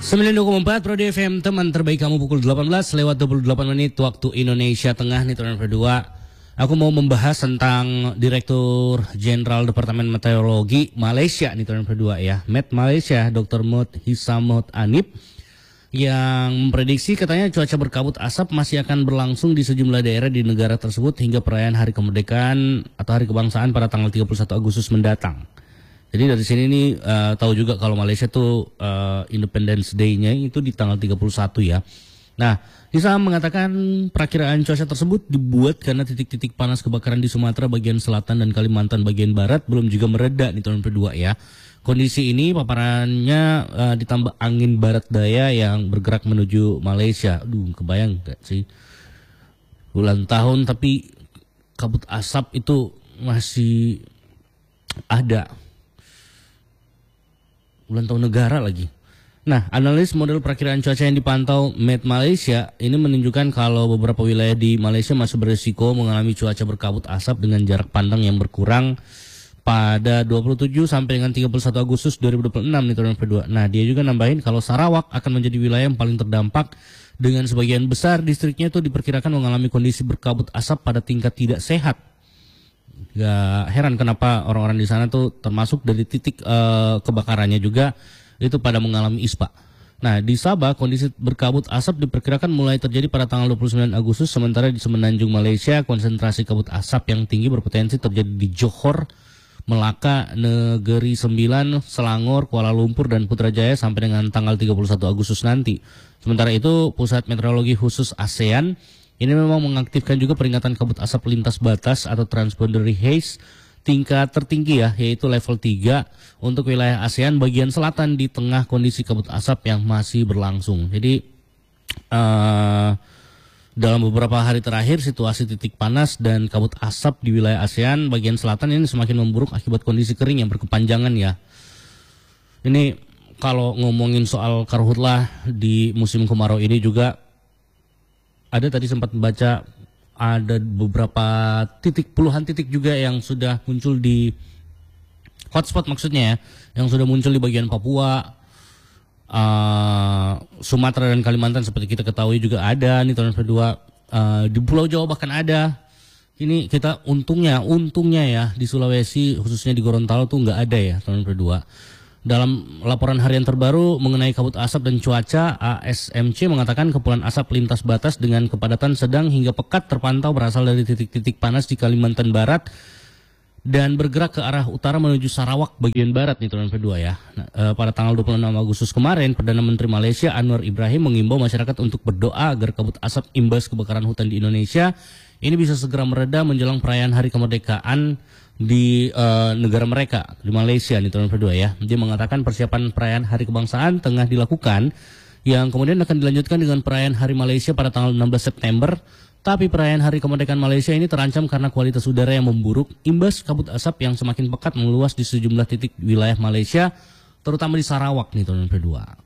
92,4 Prodi FM, teman terbaik kamu pukul 18 lewat 28 menit waktu Indonesia Tengah nih teman berdua. Aku mau membahas tentang Direktur Jenderal Departemen Meteorologi Malaysia nih teman berdua ya. Met Malaysia Dr. Mohd Hissamuddin Anip yang memprediksi katanya cuaca berkabut asap masih akan berlangsung di sejumlah daerah di negara tersebut hingga perayaan Hari Kemerdekaan atau Hari Kebangsaan pada tanggal 31 Agustus mendatang. Jadi dari sini nih tahu juga kalau Malaysia tuh Independence Day-nya itu di tanggal 31 ya. Nah, Hisa mengatakan perakiraan cuaca tersebut dibuat karena titik-titik panas kebakaran di Sumatera bagian selatan dan Kalimantan bagian barat belum juga mereda nih tahun kedua ya. Kondisi ini paparannya ditambah angin barat daya yang bergerak menuju Malaysia. Aduh, kebayang gak sih? Ulang tahun tapi kabut asap itu masih ada. Ulang tahun negara lagi. Nah, analis model perakiraan cuaca yang dipantau Met Malaysia ini menunjukkan kalau beberapa wilayah di Malaysia masih berisiko mengalami cuaca berkabut asap dengan jarak pandang yang berkurang pada 27 sampai dengan 31 Agustus 2026 nih tahun kedua. Nah, dia juga nambahin kalau Sarawak akan menjadi wilayah yang paling terdampak dengan sebagian besar distriknya itu diperkirakan mengalami kondisi berkabut asap pada tingkat tidak sehat. Gak heran kenapa orang-orang di sana tuh termasuk dari titik kebakarannya juga itu pada mengalami ispa. Nah, di Sabah kondisi berkabut asap diperkirakan mulai terjadi pada tanggal 29 Agustus, sementara di Semenanjung Malaysia konsentrasi kabut asap yang tinggi berpotensi terjadi di Johor, Melaka, Negeri Sembilan, Selangor, Kuala Lumpur dan Putrajaya sampai dengan tanggal 31 Agustus nanti. Sementara itu, Pusat Meteorologi Khusus ASEAN ini memang mengaktifkan juga peringatan kabut asap lintas batas atau transboundary haze tingkat tertinggi ya, yaitu level 3 untuk wilayah ASEAN bagian selatan di tengah kondisi kabut asap yang masih berlangsung. Jadi dalam beberapa hari terakhir situasi titik panas dan kabut asap di wilayah ASEAN bagian selatan ini semakin memburuk akibat kondisi kering yang berkepanjangan ya. Ini kalau ngomongin soal karhutlah di musim kemarau ini juga ada tadi sempat membaca ada beberapa titik, puluhan titik juga yang sudah muncul di hotspot maksudnya ya, yang sudah muncul di bagian Papua, Sumatera dan Kalimantan seperti kita ketahui juga ada nih tahun kedua, di Pulau Jawa bahkan ada. Ini kita untungnya ya di Sulawesi khususnya di Gorontalo tuh nggak ada ya tahun kedua. Dalam laporan harian terbaru mengenai kabut asap dan cuaca, ASMC mengatakan kepulan asap lintas batas dengan kepadatan sedang hingga pekat terpantau berasal dari titik-titik panas di Kalimantan Barat dan bergerak ke arah utara menuju Sarawak bagian barat nih tahun kedua ya. Nah, pada tanggal 26 Agustus kemarin, Perdana Menteri Malaysia Anwar Ibrahim mengimbau masyarakat untuk berdoa agar kabut asap imbas kebakaran hutan di Indonesia ini bisa segera mereda menjelang perayaan Hari Kemerdekaan di negara mereka, di Malaysia nih tahun kedua ya. Dia mengatakan persiapan perayaan Hari Kebangsaan tengah dilakukan yang kemudian akan dilanjutkan dengan perayaan Hari Malaysia pada tanggal 16 September. Tapi perayaan Hari Kemerdekaan Malaysia ini terancam karena kualitas udara yang memburuk imbas kabut asap yang semakin pekat meluas di sejumlah titik wilayah Malaysia, terutama di Sarawak nih tahun kedua.